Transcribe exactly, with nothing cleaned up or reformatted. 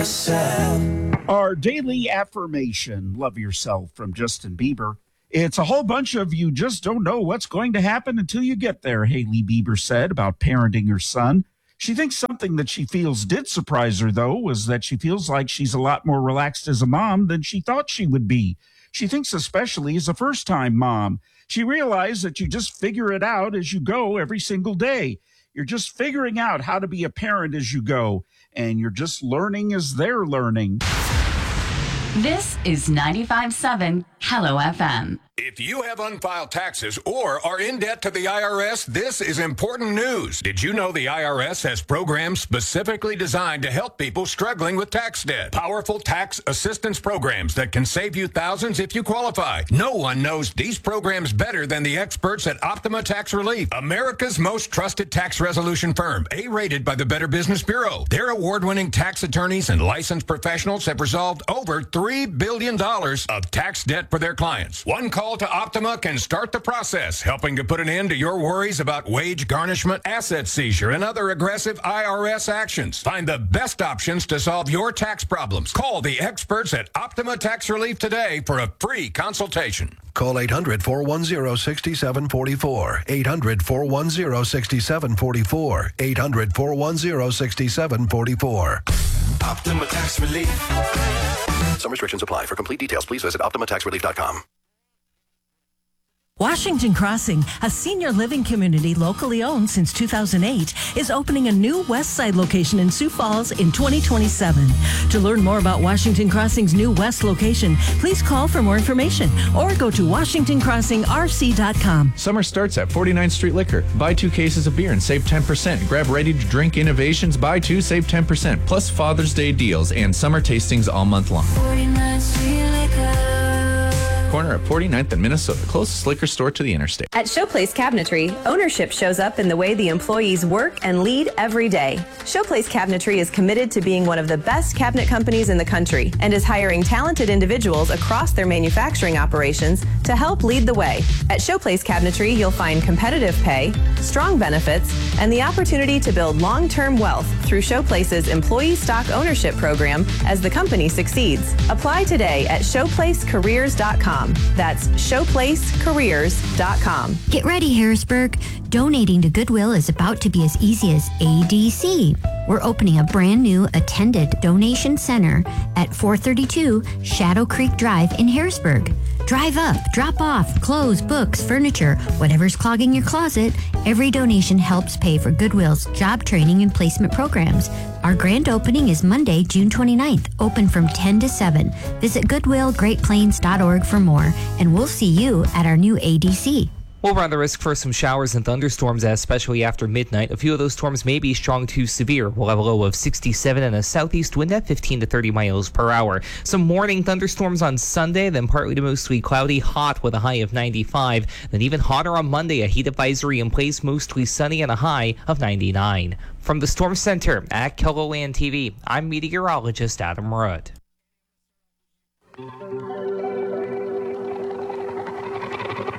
Our daily affirmation, love yourself, from Justin Bieber. It's a whole bunch of you just don't know what's going to happen until you get there, Hailey Bieber said about parenting her son. She thinks something that she feels did surprise her, though, was that she feels like she's a lot more relaxed as a mom than she thought she would be. She thinks especially as a first-time mom. She realized that you just figure it out as you go every single day. You're just figuring out how to be a parent as you go, and you're just learning as they're learning. This is ninety-five point seven Hello F M. If you have unfiled taxes or are in debt to the I R S, this is important news. Did you know the I R S has programs specifically designed to help people struggling with tax debt? Powerful tax assistance programs that can save you thousands if you qualify. No one knows these programs better than the experts at Optima Tax Relief, America's most trusted tax resolution firm, A-rated by the Better Business Bureau. Their award-winning tax attorneys and licensed professionals have resolved over three billion dollars of tax debt for their clients. One call to Optima can start the process, helping to put an end to your worries about wage garnishment, asset seizure, and other aggressive I R S actions. Find the best options to solve your tax problems. Call the experts at Optima Tax Relief today for a free consultation. Call eight hundred, four one zero, six seven four four. eight hundred, four one zero, six seven four four. eight hundred, four one zero, six seven four four. Optima Tax Relief. Some restrictions apply. For complete details, please visit optima tax relief dot com. Washington Crossing, a senior living community locally owned since two thousand eight, is opening a new West Side location in Sioux Falls in twenty twenty-seven. To learn more about Washington Crossing's new West location, please call for more information or go to washington crossing r c dot com. Summer starts at forty-ninth Street Liquor. Buy two cases of beer and save ten percent. Grab ready-to-drink innovations. Buy two, save ten percent. Plus Father's Day deals and summer tastings all month long. forty-ninth Street Liquor. Corner at forty-ninth and Minnesota, closest liquor store to the interstate. At Showplace Cabinetry, ownership shows up in the way the employees work and lead every day. Showplace Cabinetry is committed to being one of the best cabinet companies in the country and is hiring talented individuals across their manufacturing operations to help lead the way. At Showplace Cabinetry, you'll find competitive pay, strong benefits, and the opportunity to build long-term wealth through Showplace's employee stock ownership program as the company succeeds. Apply today at showplace careers dot com. That's showplace careers dot com. Get ready, Harrisburg. Donating to Goodwill is about to be as easy as A D C. We're opening a brand new attended donation center at four thirty-two Shadow Creek Drive in Harrisburg. Drive up, drop off, clothes, books, furniture, whatever's clogging your closet. Every donation helps pay for Goodwill's job training and placement programs. Our grand opening is Monday, June twenty-ninth, open from ten to seven. Visit goodwill great plains dot org for more, and we'll see you at our new A D C. We'll run the risk for some showers and thunderstorms, especially after midnight. A few of those storms may be strong to severe. We'll have a low of sixty-seven and a southeast wind at fifteen to thirty miles per hour. Some morning thunderstorms on Sunday, then partly to mostly cloudy, hot with a high of ninety-five. Then even hotter on Monday, a heat advisory in place, mostly sunny and a high of ninety-nine. From the Storm Center at KELOLAND T V, I'm meteorologist Adam Rudd.